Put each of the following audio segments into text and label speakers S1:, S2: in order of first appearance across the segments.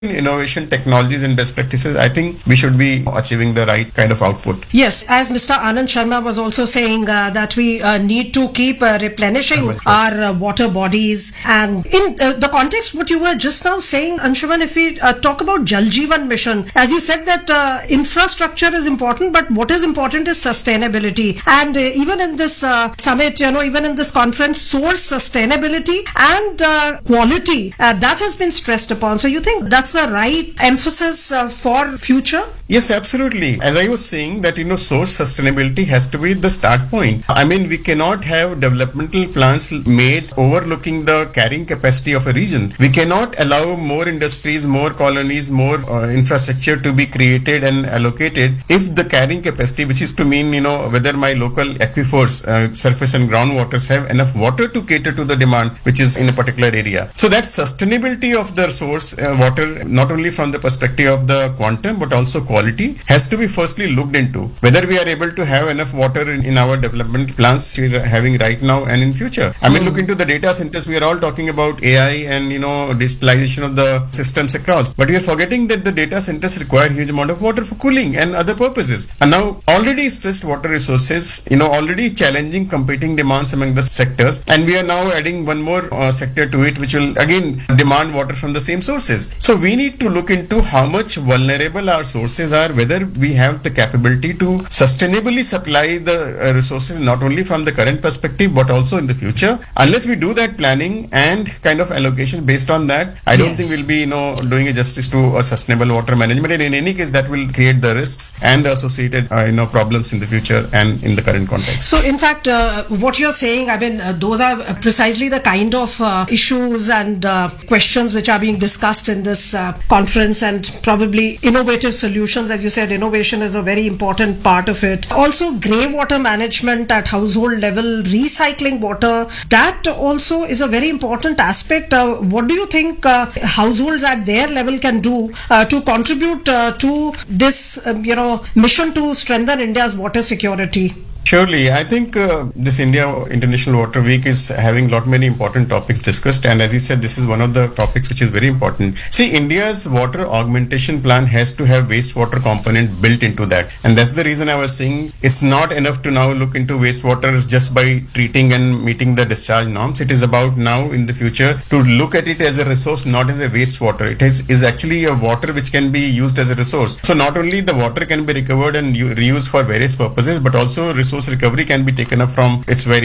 S1: innovation, technologies and best practices, I think we should be achieving the right kind of output.
S2: Yes, as Mr. Anand Sharma was also saying that we need to keep replenishing our water bodies. And in the context, what you were just now saying, Anshuman, if we talk about Jal Jeevan Mission, as you said that infrastructure is important, but what is important is sustainability. And even in this summit, even in this conference, source sustainability and quality, that has been stressed upon. So you think that's the right emphasis for future?
S1: Yes, absolutely. As I was saying that, source sustainability has to be the start point. I mean, we cannot have developmental plans made overlooking the carrying capacity of a region. We cannot allow more industries, more colonies, more infrastructure to be created and allocated if the carrying capacity, which is to mean, whether my local aquifers, surface and groundwaters have enough water to cater to the demand, which is in a particular area. So that sustainability of the source water, not only from the perspective of the quantum, but also quality, has to be firstly looked into. Whether we are able to have enough water in our development plans we are having right now and in future. I mean, look into the data centers. We are all talking about AI and, digitalization of the systems across. But we are forgetting that the data centers require huge amount of water for cooling and other purposes. And now already stressed water resources, already challenging competing demands among the sectors. And we are now adding one more sector to it, which will again demand water from the same sources. So we need to look into how much vulnerable our sources are, whether we have the capability to sustainably supply the resources, not only from the current perspective, but also in the future. Unless we do that planning and kind of allocation based on that, I don't think we'll be, doing a justice to a sustainable water management. And in any case, that will create the risks and the associated, problems in the future and in the current context.
S2: So in fact, what you're saying, I mean, those are precisely the kind of issues and questions which are being discussed in this conference, and probably innovative solutions. As you said, innovation is a very important part of it. Also, grey water management at household level, recycling water, that also is a very important aspect. What do you think households at their level can do to contribute to this, mission to strengthen India's water security?
S1: Surely, I think this India International Water Week is having many important topics discussed, and as you said, this is one of the topics which is very important. See, India's water augmentation plan has to have wastewater component built into that, and that's the reason I was saying it's not enough to now look into wastewater just by treating and meeting the discharge norms. It is about now in the future to look at it as a resource, not as a wastewater. It is actually a water which can be used as a resource. So not only the water can be recovered and reused for various purposes, but also resource recovery can be taken up from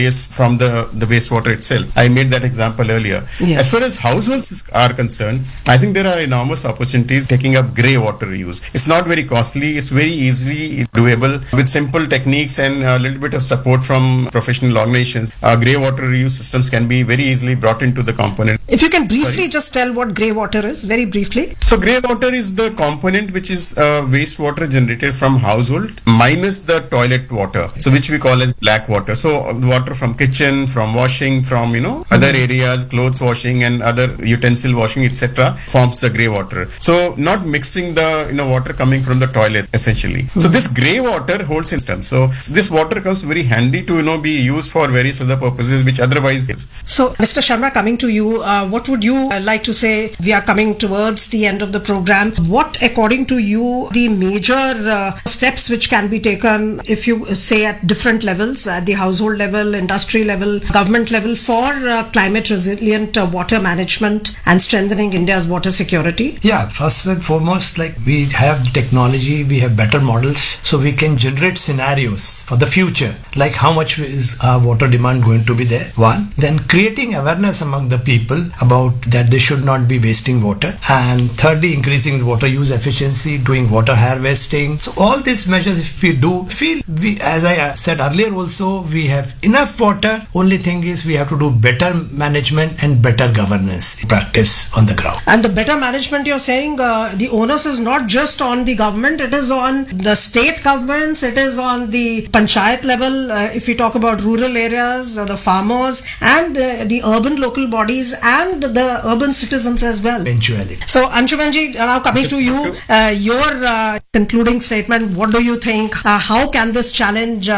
S1: the wastewater itself. I made that example earlier. Yes. As far as households are concerned, I think there are enormous opportunities taking up grey water reuse. It's not very costly. It's very easily doable with simple techniques and a little bit of support from professional organizations. Grey water reuse systems can be very easily brought into the component.
S2: If you can briefly just tell what grey water is, very briefly.
S1: So grey water is the component which is wastewater generated from household minus the toilet water. So which we call as black water. So water from kitchen, from washing, from other areas, clothes washing and other utensil washing, etc. forms the grey water. So not mixing the water coming from the toilet essentially. So this grey water holds system. So this water comes very handy to be used for various other purposes which otherwise is.
S2: So Mr. Sharma, coming to you, what would you like to say? We are coming towards the end of the program. What, according to you, the major steps which can be taken, if you say at different levels, at the household level, industry level, government level, for climate resilient water management and strengthening India's water security?
S3: Yeah, first and foremost, we have technology, we have better models, so we can generate scenarios for the future, like how much is our water demand going to be there, one. Then creating awareness among the people about that they should not be wasting water, and thirdly, increasing water use efficiency, doing water harvesting. So all these measures, if we do, as I said earlier also, we have enough water. Only thing is we have to do better management and better governance practice on the ground.
S2: And the better management, you're saying the onus is not just on the government, it is on the state governments, it is on the panchayat level, if we talk about rural areas, the farmers and the urban local bodies and the urban citizens as well.
S3: Eventually.
S2: So Anshumanji, now coming to you, your concluding statement, what do you think? How can this challenge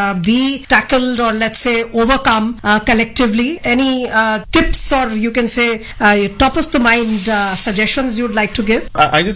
S2: be tackled or let's say overcome collectively? Any tips or you can say top of the mind suggestions you'd like to give?
S1: I just